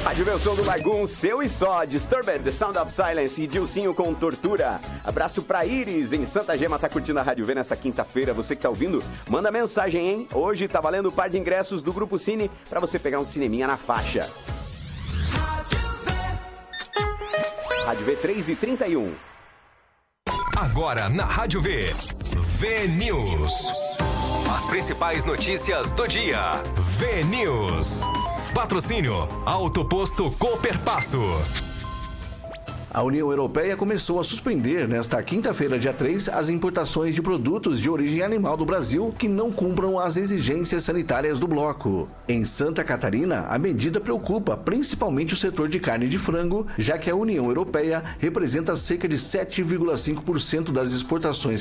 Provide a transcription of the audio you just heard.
Rádio Versão do Lagoon, seu e só, Disturbed, The Sound of Silence e Dilcinho com Tortura. Abraço pra Iris, em Santa Gema, tá curtindo a Rádio V nessa quinta-feira. Você que tá ouvindo, manda mensagem, hein? Hoje tá valendo o par de ingressos do Grupo Cine pra você pegar um cineminha na faixa. Rádio V 3h31. Agora na Rádio V, V-News. As principais notícias do dia. V-News. Patrocínio Autoposto Cooperpasso. A União Europeia começou a suspender nesta quinta-feira, dia 3, as importações de produtos de origem animal do Brasil que não cumpram as exigências sanitárias do bloco. Em Santa Catarina, a medida preocupa principalmente o setor de carne de frango, já que a União Europeia representa cerca de 7,5% das exportações